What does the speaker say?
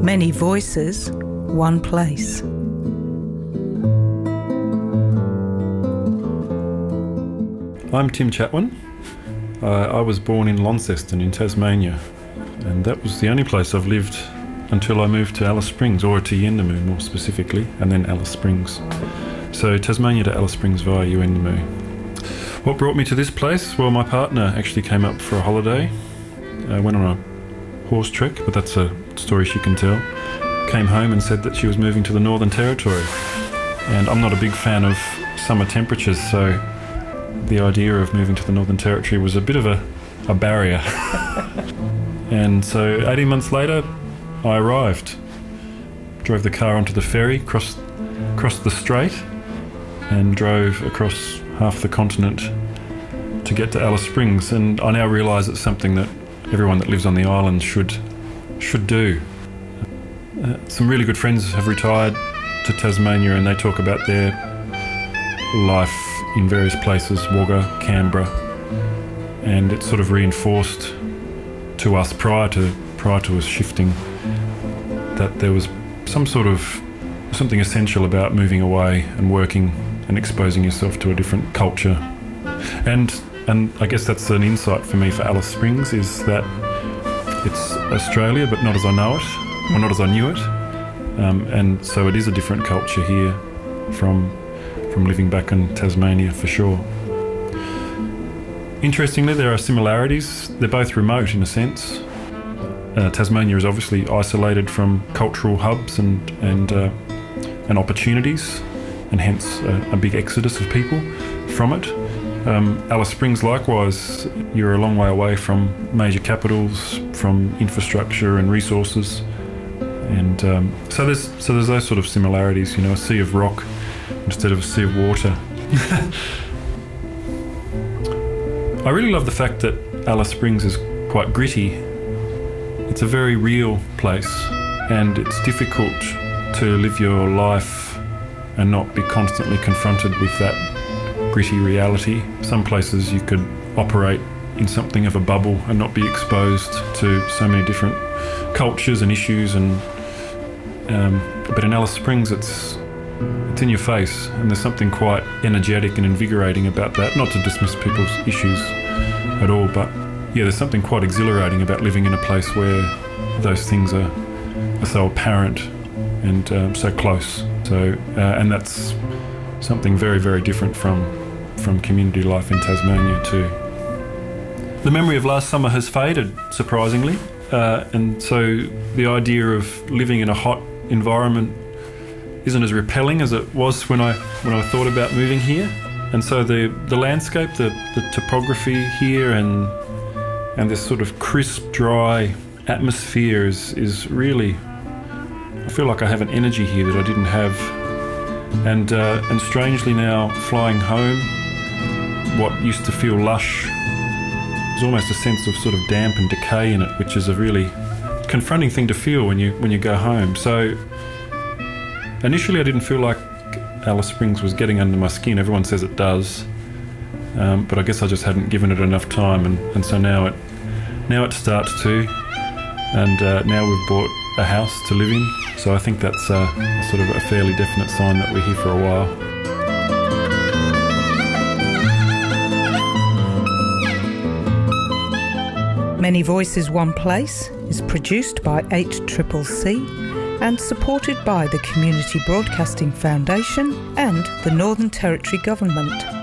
Many voices, one place. I'm Tim Chatwin. I was born in Launceston in Tasmania, and that was the only place I've lived until I moved to Alice Springs, or to Yuendumu more specifically, and then Alice Springs. So Tasmania to Alice Springs via Yuendumu. What brought me to this place? Well, my partner actually came up for a holiday. Went on a horse trek, but that's a story she can tell. Came home and said that she was moving to the Northern Territory. And I'm not a big fan of summer temperatures, so the idea of moving to the Northern Territory was a bit of a barrier. And so 18 months later, I arrived. Drove the car onto the ferry, crossed the strait, and drove across half the continent to get to Alice Springs. And I now realise it's something that everyone that lives on the island should do. Some really good friends have retired to Tasmania, and they talk about their life in various places, Wagga, Canberra, and it's sort of reinforced to us prior to us shifting that there was something essential about moving away and working and exposing yourself to a different culture. And I guess that's an insight for me for Alice Springs, is that it's Australia, but not as I know it, or not as I knew it. And so it is a different culture here from living back in Tasmania, for sure. Interestingly, there are similarities. They're both remote in a sense. Tasmania is obviously isolated from cultural hubs and opportunities, and hence a big exodus of people from it. Alice Springs, likewise, you're a long way away from major capitals, from infrastructure and resources, and so there's those sort of similarities. You know, a sea of rock instead of a sea of water. I really love the fact that Alice Springs is quite gritty. It's a very real place, and it's difficult to live your life and not be constantly confronted with that gritty reality. Some places you could operate in something of a bubble and not be exposed to so many different cultures and issues, but in Alice Springs it's in your face, and there's something quite energetic and invigorating about that. Not to dismiss people's issues at all, but yeah, there's something quite exhilarating about living in a place where those things are so apparent and so close. So and that's something very, very different from community life in Tasmania too. The memory of last summer has faded, surprisingly, and so the idea of living in a hot environment isn't as repelling as it was when I thought about moving here. And so the landscape, the topography here, and this sort of crisp, dry atmosphere is really, I feel like I have an energy here that I didn't have. And strangely now, flying home, what used to feel lush, there's almost a sense of sort of damp and decay in it, which is a really confronting thing to feel when you go home. So initially I didn't feel like Alice Springs was getting under my skin. Everyone says it does, but I guess I just hadn't given it enough time, and so now it starts to, and now we've bought a house to live in. So I think that's a sort of a fairly definite sign that we're here for a while. Many Voices, One Place is produced by 8CCC and supported by the Community Broadcasting Foundation and the Northern Territory Government.